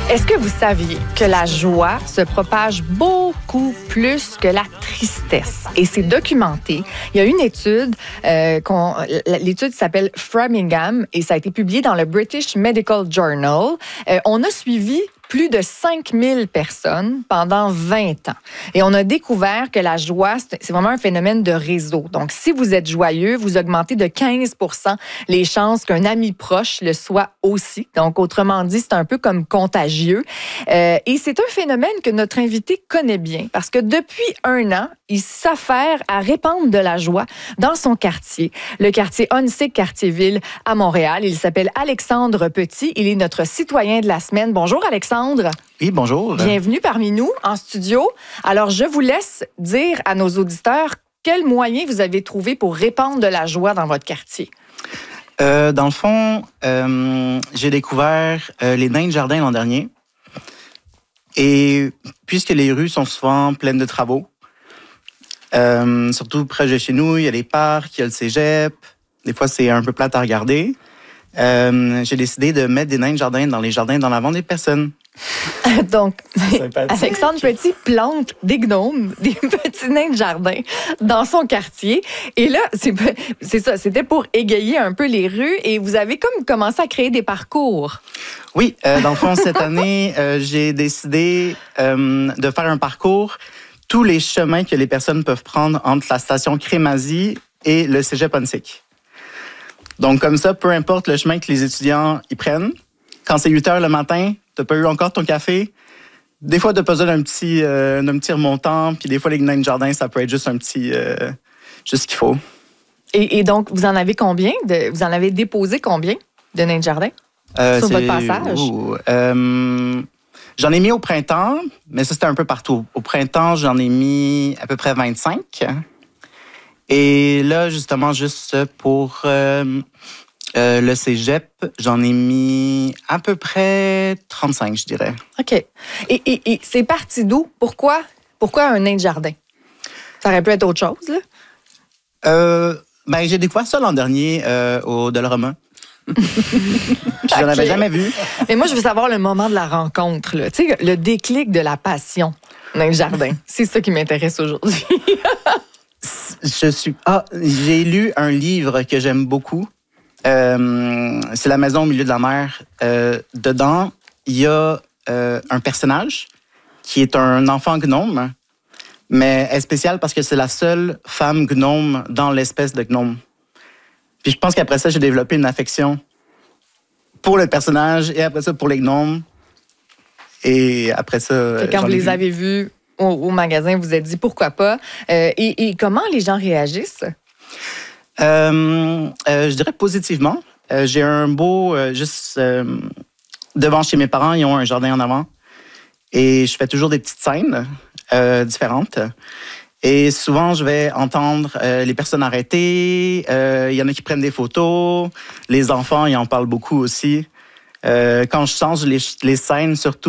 Est-ce que vous saviez que la joie se propage beaucoup plus que la tristesse? Et c'est documenté. Il y a une étude, l'étude s'appelle Framingham et ça a été publié dans le British Medical Journal. On a suivi plus de 5000 personnes pendant 20 ans. Et on a découvert que la joie, c'est vraiment un phénomène de réseau. Donc, si vous êtes joyeux, vous augmentez de 15 % les chances qu'un ami proche le soit aussi. Donc, autrement dit, c'est un peu comme contagieux. Et c'est un phénomène que notre invité connaît bien parce que depuis 1 an, il s'affaire à répandre de la joie dans son quartier, le quartier Onsic, quartier-ville à Montréal. Il s'appelle Alexandre Petit. Il est notre citoyen de la semaine. Bonjour, Alexandre. Oui, bonjour. Bienvenue parmi nous en studio. Alors, je vous laisse dire à nos auditeurs quels moyens vous avez trouvé pour répandre de la joie dans votre quartier. Dans le fond, j'ai découvert les nains de jardin l'an dernier. Et puisque les rues sont souvent pleines de travaux, surtout près de chez nous, il y a les parcs, il y a le cégep. Des fois, c'est un peu plate à regarder. J'ai décidé de mettre des nains de jardin dans les jardins dans l'avant des personnes. Donc, Alexandre Petit plante des gnomes, des petits nains de jardin dans son quartier. Et là, c'est ça, c'était pour égayer un peu les rues et vous avez comme commencé à créer des parcours. Oui, dans le fond, cette année, j'ai décidé de faire un parcours, tous les chemins que les personnes peuvent prendre entre la station Crémazie et le cégep Onsic. Donc, comme ça, peu importe le chemin que les étudiants y prennent, quand c'est 8 heures le matin, t'as pas eu encore ton café. Des fois, t'as besoin d'un petit remontant, puis des fois, les nains de jardin, ça peut être juste un petit... juste ce qu'il faut. Et donc, vous en avez combien? Vous en avez déposé combien de nains de jardin sur votre passage? J'en ai mis au printemps, mais ça, c'était un peu partout. Au printemps, j'en ai mis à peu près 25. Et là, justement, juste pour le cégep, j'en ai mis à peu près 35, je dirais. OK. Et c'est parti d'où? Pourquoi un nain de jardin? Ça aurait pu être autre chose, là? J'ai découvert ça l'an dernier au Dolorama. Je n'en avais jamais vu. Mais moi, je veux savoir le moment de la rencontre, là. Tu sais, le déclic de la passion, nain de jardin. C'est ça qui m'intéresse aujourd'hui. J'ai lu un livre que j'aime beaucoup. C'est La maison au milieu de la mer. Dedans, il y a un personnage qui est un enfant gnome, mais elle est spéciale parce que c'est la seule femme gnome dans l'espèce de gnome. Puis je pense qu'après ça, j'ai développé une affection pour le personnage et après ça pour les gnomes. Et après ça, quand vous les avez vus au magasin, vous vous êtes dit pourquoi pas. Et comment les gens réagissent? Je dirais positivement. J'ai un beau... devant chez mes parents, ils ont un jardin en avant. Et je fais toujours des petites scènes différentes. Et souvent, je vais entendre les personnes arrêter. Il y en a qui prennent des photos. Les enfants, ils en parlent beaucoup aussi. Quand je change les scènes, surtout,